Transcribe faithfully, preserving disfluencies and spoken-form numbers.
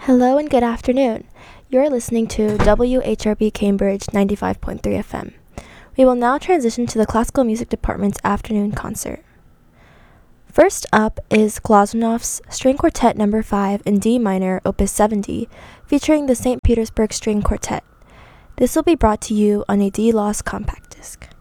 Hello and good afternoon. You're listening to W H R B Cambridge ninety-five point three F M. We will now transition to the Classical Music Department's afternoon concert. First up is Glazounov's String Quartet Number five in D minor, Opus seventy, featuring the Saint Petersburg String Quartet. This will be brought to you on a D-Loss compact disc.